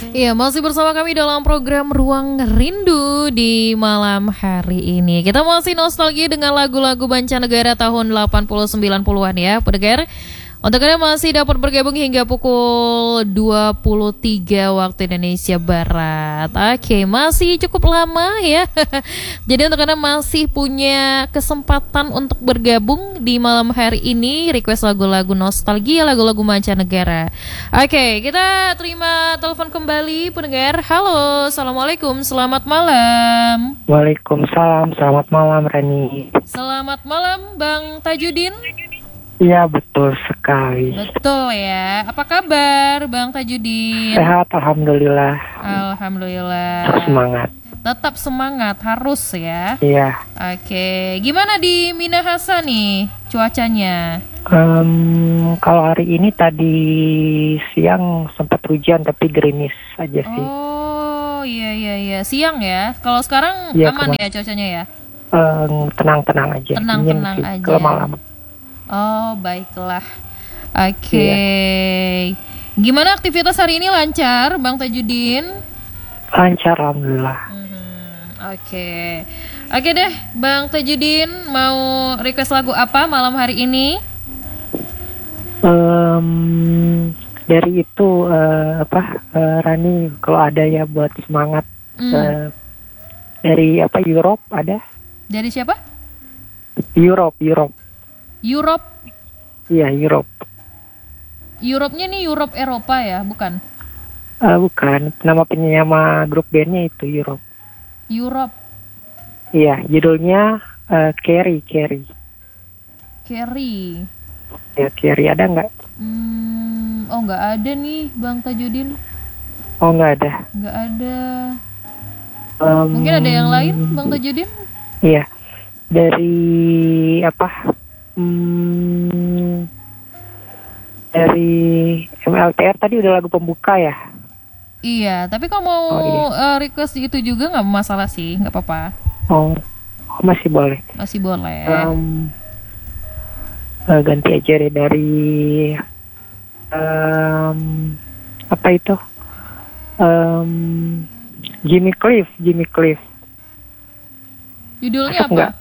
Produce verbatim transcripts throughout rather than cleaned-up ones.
Iya, masih bersama kami dalam program Ruang Rindu di malam hari ini. Kita masih nostalgia dengan lagu-lagu mancanegara tahun delapan puluh sembilan puluhan ya, pendengar. Untuk Anda masih dapat bergabung hingga pukul dua puluh tiga waktu Indonesia Barat. Oke, masih cukup lama ya. Jadi untuk Anda masih punya kesempatan untuk bergabung di malam hari ini, request lagu-lagu nostalgia, lagu-lagu mancanegara. Oke, kita terima telepon kembali pendengar. Halo, Assalamualaikum, selamat malam. Waalaikumsalam, selamat malam Rani. Selamat malam Bang Tajudin. Iya, betul sekali. Betul ya. Apa kabar Bang Tajudin? Sehat, alhamdulillah. Alhamdulillah. Tetap semangat. Tetap semangat, harus ya. Iya. Oke, gimana di Minahasa nih cuacanya? Um, kalau hari ini tadi siang sempat hujan tapi gerimis aja sih. Oh iya iya iya, siang ya. Kalau sekarang ya, aman kema- ya cuacanya ya? Um, tenang-tenang aja. Tenang-tenang Dingin sih, aja. kalau malam. Oh baiklah. Oke. Okay. Gimana aktivitas hari ini, lancar Bang Tajudin? Lancar, alhamdulillah. Mm-hmm. Oke. Okay. Oke okay deh Bang Tajudin, mau request lagu apa malam hari ini? Um, dari itu uh, apa uh, Rani, kalau ada ya buat semangat. Mm. Uh, dari apa Europe ada? Dari siapa? Europe, Europe. Europe. Iya, Europe. Europe-nya nih Europe Eropa ya, bukan? Uh, bukan, nama penyama grup bandnya itu Europe. Europe. Iya, judulnya uh, Carrie, Carrie. Carrie. Ya, Carrie ada nggak? Hmm, oh nggak ada nih, Bang Tajudin. Oh nggak ada. Nggak ada. Um, Mungkin ada yang lain, Bang Tajudin? Iya, dari apa? Hmm, dari M L T R tadi udah lagu pembuka ya? Iya, tapi kalau mau oh, iya. uh, request itu juga nggak masalah sih, nggak apa-apa. Oh, oh, masih boleh. Masih boleh. Um, uh, ganti aja deh dari um, apa itu? Um, Jimmy Cliff, Jimmy Cliff. Judulnya Masuk apa? Enggak?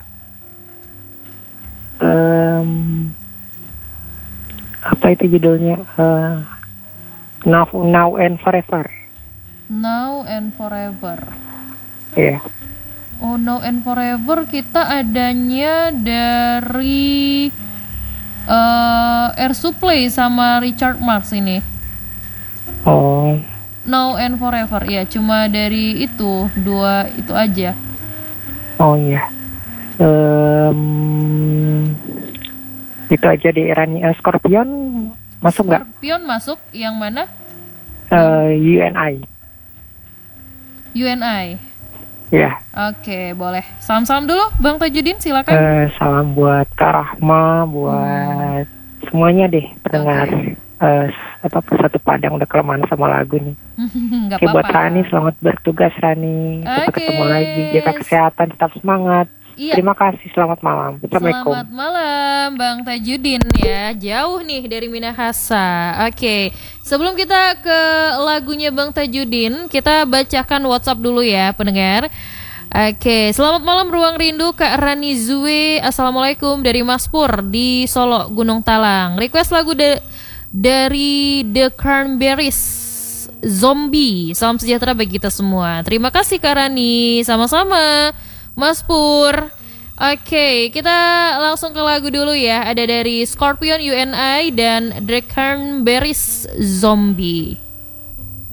Um, apa itu judulnya? Uh, Now, Now and Forever. Now and Forever. Iya. Yeah. Oh, Now and Forever kita adanya dari uh, Air Supply sama Richard Marx ini. Oh. Now and Forever, ya cuma dari itu dua itu aja. Oh iya. Um, itu aja di Irani. Uh, Scorpion masuk nggak? Scorpion masuk, yang mana? Uh, U N I. U N I. Ya. Yeah. Oke, boleh. Salam-salam dulu, Bang Tajudin, silakan. Uh, salam buat Kak Rahma, buat hmm. semuanya deh pendengar. Okay. Uh, apa Satu Padang udah kelemahan sama lagu nih. Gak Oke, apa-apa. buat Rani, selamat bertugas Rani. Sampai okay. ketemu lagi. Jaga kesehatan, tetap semangat. Iya. Terima kasih, selamat malam. Assalamualaikum. Selamat malam Bang Tajudin ya. Jauh nih dari Minahasa. Oke, okay. Sebelum kita ke lagunya Bang Tajudin, kita bacakan WhatsApp dulu ya pendengar. Oke, okay. Selamat malam Ruang Rindu Kak Rani Zue. Assalamualaikum dari Mas Pur di Solo Gunung Talang. Request lagu de- dari The Cranberries, Zombie. Salam sejahtera bagi kita semua. Terima kasih Kak Rani. Sama-sama Mas Pur. Oke, okay, kita langsung ke lagu dulu ya. Ada dari Scorpion, U N I dan The Cranberries, Zombie.